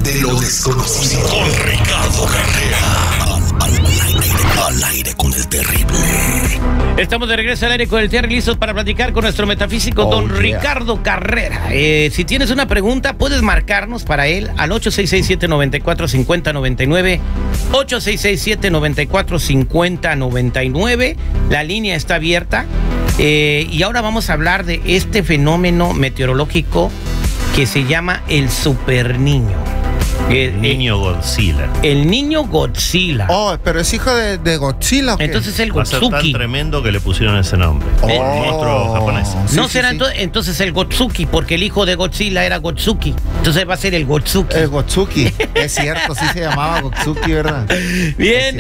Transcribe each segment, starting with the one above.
de lo desconocido. Con Ricardo Carrera. Al aire con el terrible. Estamos de regreso al aire con el terrible, listos para platicar con nuestro metafísico don Ricardo Carrera. Si tienes una pregunta, puedes marcarnos para él al 8667-945099, 8667-945099. La línea está abierta. Y ahora vamos a hablar de este fenómeno meteorológico que se llama el superniño. El niño Godzilla. El niño Godzilla. Oh, pero es hijo de Godzilla, ¿o qué? Entonces el Va a ser tan Gotsuki. tremendo que le pusieron ese nombre. El monstruo japonés. No será entonces el Gotsuki, porque el hijo de Godzilla era Gotsuki. Entonces va a ser el Gotsuki. El Gotsuki. Es cierto, sí se llamaba Gotsuki, ¿verdad? Bien,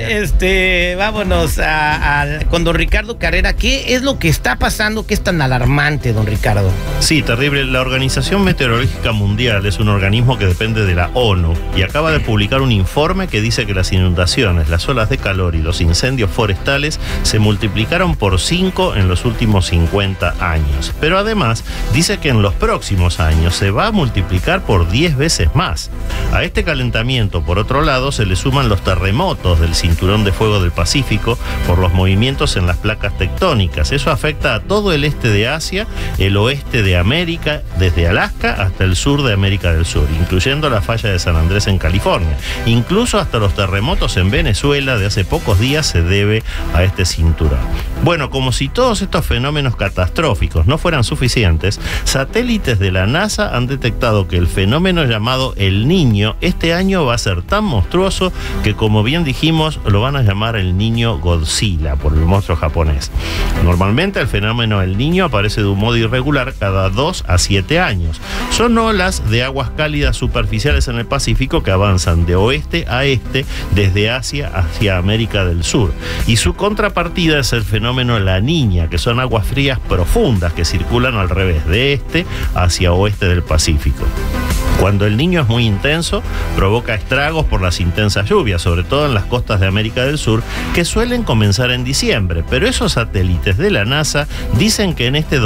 vámonos con don Ricardo Carrera. ¿Qué es lo que está pasando? ¿Qué es tan alarmante, don Ricardo? Sí, terrible. La Organización Meteorológica Mundial es un organismo que depende de la ONU y acaba de publicar un informe que dice que las inundaciones, las olas de calor y los incendios forestales se multiplicaron por 5 en los últimos 50 años. Pero además dice que en los próximos años se va a multiplicar por 10 veces más. A este calentamiento, por otro lado, se le suman los terremotos del cinturón de fuego del Pacífico por los movimientos en las placas tectónicas. Eso afecta a todo el este de Asia, el oeste de América, desde Alaska hasta el sur de América del Sur, incluyendo la falla de San Andrés en California. Incluso hasta los terremotos en Venezuela de hace pocos días se debe a este cinturón. Bueno, como si todos estos fenómenos catastróficos no fueran suficientes, satélites de la NASA han detectado que el fenómeno llamado El Niño este año va a ser tan monstruoso que, como bien dijimos, lo van a llamar el niño Godzilla por el monstruo japonés. Normalmente el fenómeno El Niño aparece de un modo irregular cada 2 a 7 años. Son olas de aguas cálidas superficiales en el Pacífico que avanzan de oeste a este desde Asia hacia América del Sur. Y su contrapartida es el fenómeno La Niña, que son aguas frías profundas que circulan al revés, de este hacia oeste del Pacífico. Cuando el Niño es muy intenso, provoca estragos por las intensas lluvias, sobre todo en las costas de América del Sur, que suelen comenzar en diciembre. Pero esos satélites de la NASA dicen que en este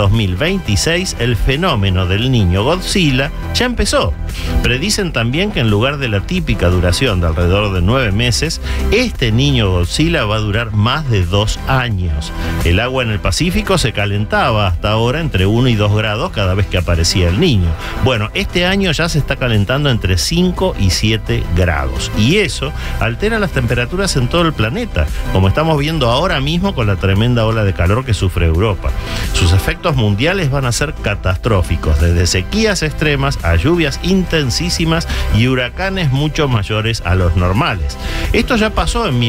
2026 el fenómeno del niño Godzilla ya empezó. Predicen también que en lugar de la típica duración de alrededor de 9 meses, este niño Godzilla va a durar más de 2 años. El agua en el Pacífico se calentaba hasta ahora entre 1 y 2 grados cada vez que aparecía el Niño. Bueno, este año ya se está calentando entre 5 y 7 grados. Y eso altera las temperaturas en todo el planeta, como estamos viendo ahora mismo con la tremenda ola de calor que sufre Europa. Sus efectos mundiales van a ser catastróficos, desde sequías extremas a lluvias intensísimas y huracanes mucho mayores a los normales. Esto ya pasó en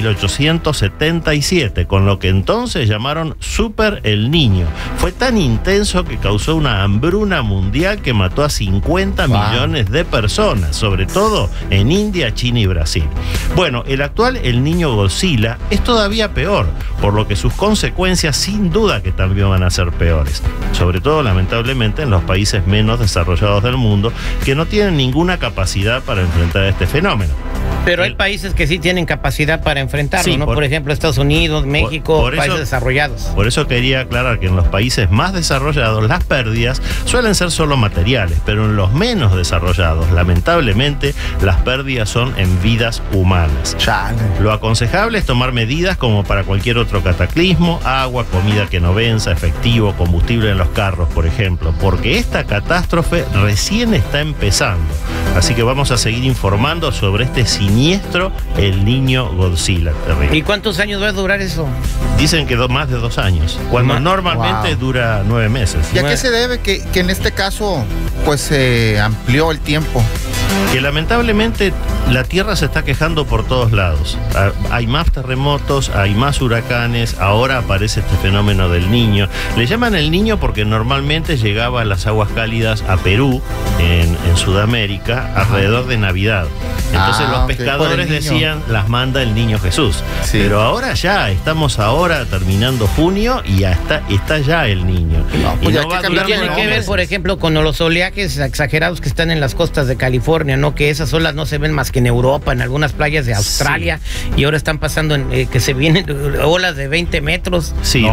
1877, con lo que entonces llamaron Super El Niño. Fue tan intenso que causó una hambruna mundial que mató a 50 millones de personas, sobre todo en India, China y Brasil. Bueno, el actual El Niño Godzilla es todavía peor, por lo que sus consecuencias sin duda que también van a ser peores, sobre todo lamentablemente en los países menos desarrollados del mundo que no tienen ninguna capacidad para enfrentar este fenómeno. Pero hay países que sí tienen capacidad para enfrentarlo, Sí, ¿no? Por ejemplo, Estados Unidos, México, países desarrollados. Por eso quería aclarar que en los países más desarrollados las pérdidas suelen ser solo materiales, pero en los menos desarrollados, lamentablemente, las pérdidas son en vidas humanas. Chale. Lo aconsejable es tomar medidas como para cualquier otro cataclismo: agua, comida que no venza, efectivo, combustible en los carros, por ejemplo, porque esta catástrofe recién está empezando. Así que vamos a seguir informando sobre este siniestro El Niño Godzilla. Terrible. ¿Y cuántos años va a durar eso? Dicen que más de 2 años, cuando normalmente dura 9 meses. ¿Y a qué se debe que en este caso pues se amplió el tiempo? Que lamentablemente la Tierra se está quejando por todos lados. Hay más terremotos, hay más huracanes, ahora aparece este fenómeno del Niño. Le llaman el Niño porque normalmente llegaba a las aguas cálidas a Perú, en Sudamérica, alrededor de Navidad. Entonces los pescadores decían, las manda el Niño Jesús. Sí. Pero ahora ya, estamos ahora terminando junio y ya está ya el Niño. No, pues y ya no va a Y durar tiene que ver, por ejemplo, con los oleajes exagerados que están en las costas de California, ¿no? Que esas olas no se ven más que en Europa, en algunas playas de Australia, sí. Y ahora están pasando que se vienen olas de 20 metros. Sí,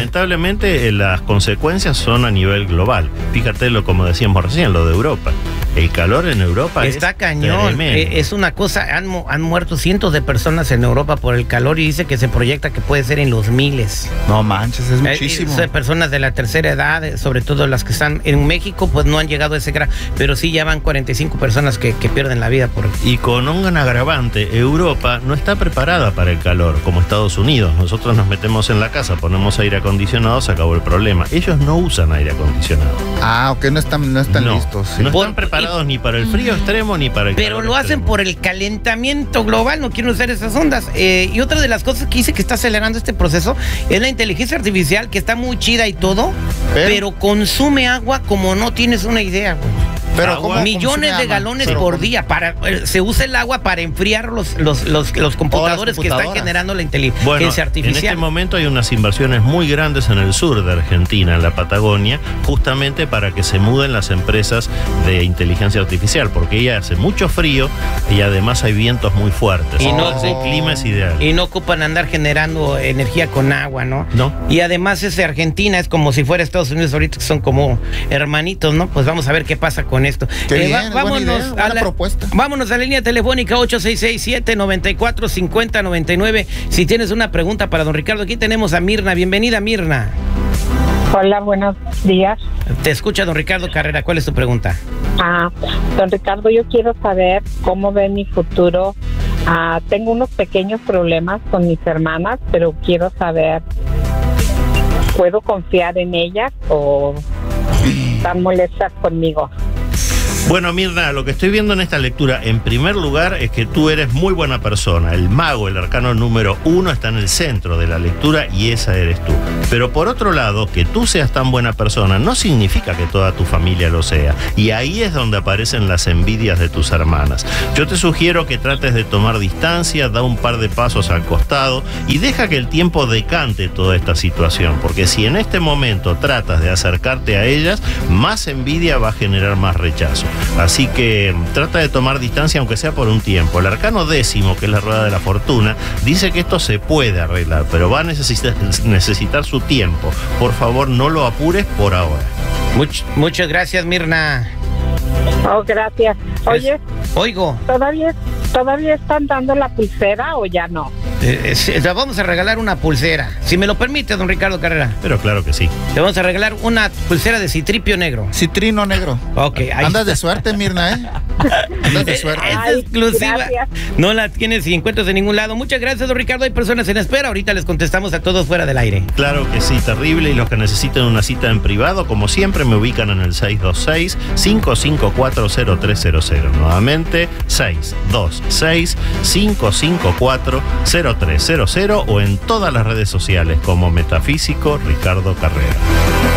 lamentablemente las consecuencias son a nivel global. Fíjate como decíamos recién, lo de Europa. El calor en Europa está es cañón. tremendo. Es una cosa, han muerto cientos de personas en Europa por el calor y dice que se proyecta que puede ser en los miles. No manches, es muchísimo. Personas de la tercera edad, sobre todo las que están en México, pues no han llegado a ese grado, pero sí ya van 45 personas que pierden la vida por Y con un agravante, Europa no está preparada para el calor, como Estados Unidos. Nosotros nos metemos en la casa, ponemos aire acondicionado, se acabó el problema. Ellos no usan aire acondicionado. Ah, ok, no están listos. Sí. No están preparados ni para el frío extremo ni para el Pero calor lo hacen extremo. por el calentamiento global, no quieren usar esas ondas. Y otra de las cosas que dice que está acelerando este proceso es la inteligencia artificial, que está muy chida y todo, pero consume agua como no tienes una idea, güey. Pero Agua, ¿cómo millones consume de agua? galones Pero por ¿cómo? día. Se usa el agua para enfriar los computadores que están computadoras. generando la inteligencia Bueno, en artificial. este momento hay unas inversiones muy grandes en el sur de Argentina, en la Patagonia, justamente para que se muden las empresas de inteligencia artificial, porque ya hace mucho frío y además hay vientos muy fuertes. Y no- Entonces, el clima es ideal. Y no ocupan andar generando energía con agua, ¿no? No. Y además ese Argentina es como si fuera Estados Unidos ahorita, que son como hermanitos, ¿no? Pues vamos a ver qué pasa con esto. Qué bien, buena idea, buena la propuesta. Vámonos a la línea telefónica 8667-945099. Si tienes una pregunta para don Ricardo, aquí tenemos a Mirna. Bienvenida, Mirna. Hola, buenos días. Te escucha don Ricardo Carrera. ¿Cuál es tu pregunta? Don Ricardo, yo quiero saber cómo ve mi futuro. Tengo unos pequeños problemas con mis hermanas, pero quiero saber, ¿puedo confiar en ellas o están molestas conmigo? Bueno, Mirna, lo que estoy viendo en esta lectura, en primer lugar, es que tú eres muy buena persona. El mago, el arcano número 1, está en el centro de la lectura y esa eres tú. Pero por otro lado, que tú seas tan buena persona no significa que toda tu familia lo sea. Y ahí es donde aparecen las envidias de tus hermanas. Yo te sugiero que trates de tomar distancia, da un par de pasos al costado y deja que el tiempo decante toda esta situación. Porque si en este momento tratas de acercarte a ellas, más envidia va a generar más rechazo. Así que trata de tomar distancia aunque sea por un tiempo. El arcano 10, que es la rueda de la fortuna, dice que esto se puede arreglar, pero va a necesitar su tiempo. Por favor, no lo apures por ahora. Muchas gracias, Mirna. Oh, gracias. Oye, Oigo, ¿todavía están dando la pulsera o ya no? le vamos a regalar una pulsera. Si me lo permite, don Ricardo Carrera. Pero claro que sí. Le vamos a regalar una pulsera de citripio negro. Citrino negro. Ok, ahí Andas está. de suerte, Mirna, ¿eh? Andas de suerte. Es Ay, exclusiva. gracias. No la tienes y encuentras en ningún lado. Muchas gracias, don Ricardo. Hay personas en espera. Ahorita les contestamos a todos fuera del aire. Claro que sí, terrible. Y los que necesiten una cita en privado, como siempre, me ubican en el 626-554-0300. Nuevamente, 626-554-0300 o en todas las redes sociales como Metafísico Ricardo Carrera.